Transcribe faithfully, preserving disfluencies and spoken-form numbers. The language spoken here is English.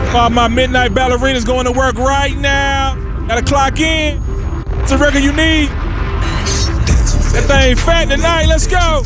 All my midnight ballerinas going to work right now. Gotta clock in. It's a record you need. That thing fat tonight. Let's go.